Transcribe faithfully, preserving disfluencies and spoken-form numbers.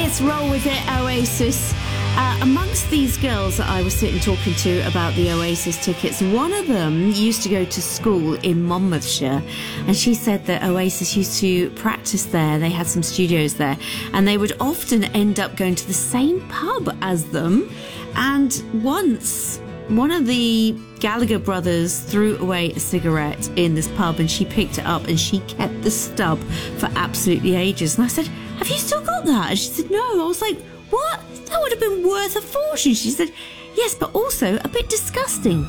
It's Roll With It, Oasis. Uh, amongst these girls that I was sitting talking to about the Oasis tickets, one of them used to go to school in Monmouthshire, and she said that Oasis used to practice there. They had some studios there, and they would often end up going to the same pub as them. And once one of the Gallagher brothers threw away a cigarette in this pub, and she picked it up and she kept the stub for absolutely ages. And I said, "Have you still got that?" And she said, "No." I was like, "What? That would have been worth a fortune." She said, "Yes, but also a bit disgusting."